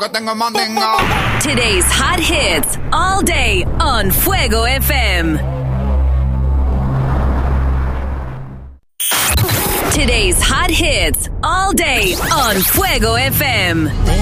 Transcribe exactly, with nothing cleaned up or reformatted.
Que tengo mandinga. Today's hot hits all day on Fuego F M. Today's hot hits all day on Fuego F M.